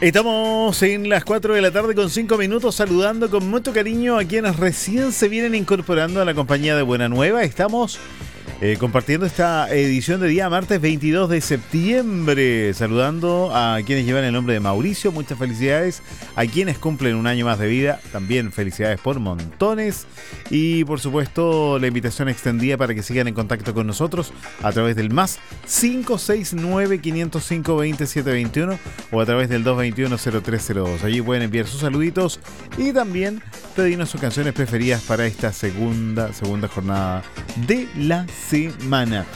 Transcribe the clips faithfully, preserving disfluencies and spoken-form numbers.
Estamos en las cuatro de la tarde con cinco minutos, saludando con mucho cariño a quienes recién se vienen incorporando a la compañía de Buena Nueva. Estamos eh, compartiendo esta edición de día martes veintidós de septiembre, saludando a quienes llevan el nombre de Mauricio. Muchas felicidades a quienes cumplen un año más de vida, también felicidades por montones. Y por supuesto la invitación extendida para que sigan en contacto con nosotros a través del más cinco seis nueve, quinientos cinco, veintisiete veintiuno o a través del dos veintiuno, cero tres cero dos. Allí pueden enviar sus saluditos y también pedirnos sus canciones preferidas para esta segunda, segunda jornada de la semana.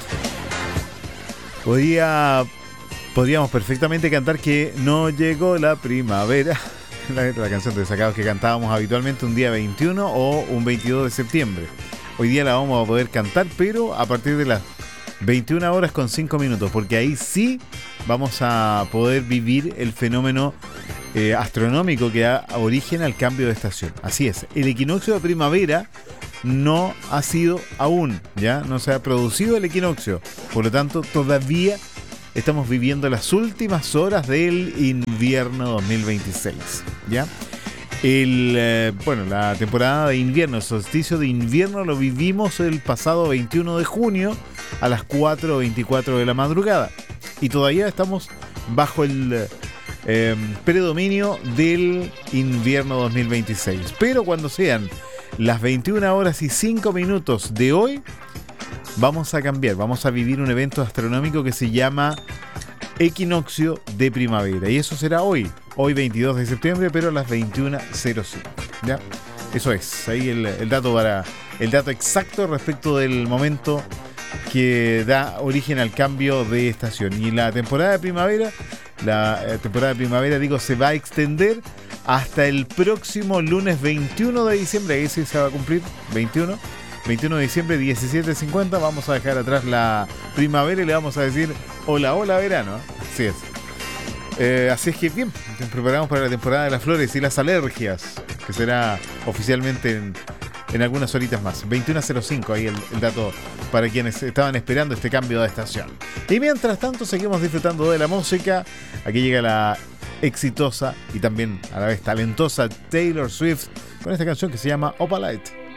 Podría, podríamos perfectamente cantar que no llegó la primavera. La, la canción de Desacados que cantábamos habitualmente un día veintiuno o un veintidós de septiembre. Hoy día la vamos a poder cantar, pero a partir de las veintiuna horas con cinco minutos, porque ahí sí vamos a poder vivir el fenómeno eh, astronómico que da origen al cambio de estación. Así es, el equinoccio de primavera no ha sido aún, ya no se ha producido el equinoccio, por lo tanto todavía estamos viviendo las últimas horas del invierno dos mil veintiséis, ¿ya? El, eh, bueno, la temporada de invierno, el solsticio de invierno lo vivimos el pasado veintiuno de junio a las cuatro veinticuatro de la madrugada. Y todavía estamos bajo el eh, predominio del invierno dos mil veintiséis. Pero cuando sean las veintiuna horas y cinco minutos de hoy, vamos a cambiar, vamos a vivir un evento astronómico que se llama equinoccio de primavera. Y eso será hoy, hoy veintidós de septiembre, pero a las veintiuna cero cinco. ¿Ya? Eso es, ahí el, el dato para el dato exacto respecto del momento que da origen al cambio de estación. Y la temporada de primavera, la eh, temporada de primavera, digo, se va a extender hasta el próximo lunes veintiuno de diciembre. Ahí sí se va a cumplir, veintiuno de diciembre, diecisiete cincuenta. Vamos a dejar atrás la primavera y le vamos a decir hola, hola verano. Así es. Eh, así es que bien, nos preparamos para la temporada de las flores y las alergias, que será oficialmente en, en algunas horitas más. veintiuna cero cinco, ahí el, el dato para quienes estaban esperando este cambio de estación. Y mientras tanto seguimos disfrutando de la música. Aquí llega la exitosa y también a la vez talentosa Taylor Swift con esta canción que se llama Opalite.